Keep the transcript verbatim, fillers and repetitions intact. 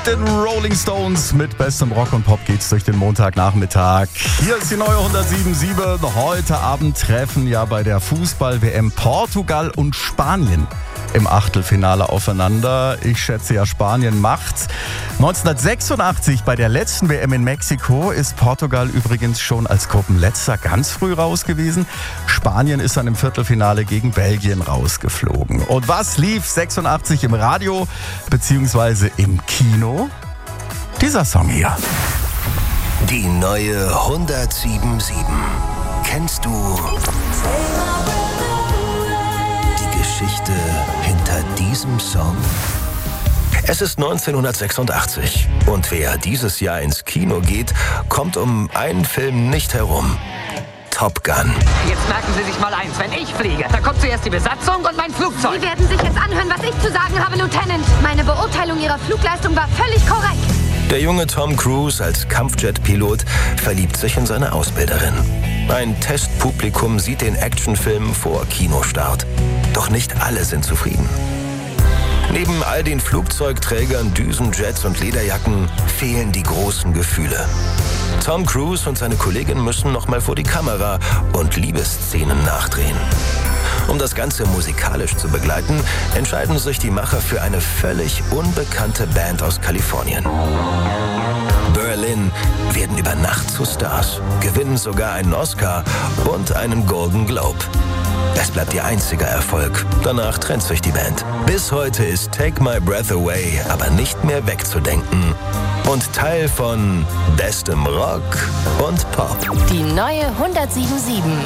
den Rolling Stones mit bestem Rock und Pop geht's durch den Montagnachmittag. Hier ist die neue hundertsieben Komma sieben. Heute Abend treffen ja bei der Fußball-W M Portugal und Spanien im Achtelfinale aufeinander. Ich schätze ja, Spanien macht's. neunzehnhundertsechsundachtzig bei der letzten W M in Mexiko ist Portugal übrigens schon als Gruppenletzter ganz früh raus gewesen. Spanien ist dann im Viertelfinale gegen Belgien rausgeflogen. Und was lief sechsundachtzig im Radio bzw. im Kino? Dieser Song hier. Die neue hundertsieben Komma sieben. Kennst du die Geschichte hinter diesem Song? Es ist neunzehnhundertsechsundachtzig und wer dieses Jahr ins Kino geht, kommt um einen Film nicht herum. Top Gun. Jetzt merken Sie sich mal eins, wenn ich fliege, da kommt zuerst die Besatzung und mein Flugzeug. Sie werden sich jetzt anhören, was ich zu sagen habe, Lieutenant. Meine Beurteilung Ihrer Flugleistung war völlig korrekt. Der junge Tom Cruise als Kampfjet-Pilot verliebt sich in seine Ausbilderin. Ein Testpublikum sieht den Actionfilm vor Kinostart. Doch nicht alle sind zufrieden. Neben all den Flugzeugträgern, Düsenjets und Lederjacken fehlen die großen Gefühle. Tom Cruise und seine Kollegin müssen noch mal vor die Kamera und Liebesszenen nachdrehen. Um das Ganze musikalisch zu begleiten, entscheiden sich die Macher für eine völlig unbekannte Band aus Kalifornien. Berlin werden über Nacht zu Stars, gewinnen sogar einen Oscar und einen Golden Globe. Es bleibt ihr einziger Erfolg. Danach trennt sich die Band. Bis heute ist Take My Breath Away aber nicht mehr wegzudenken. Und Teil von bestem Rock und Pop. Die neue hundertsieben Komma sieben.